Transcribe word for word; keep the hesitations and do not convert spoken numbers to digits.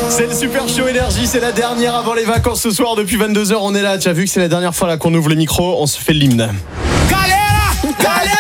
C'est le Super Show Énergie, c'est la dernière avant les vacances ce soir. Depuis vingt-deux heures, on est là. Tu as vu que c'est la dernière fois là qu'on ouvre les micros, on se fait l'hymne. Galera, galera.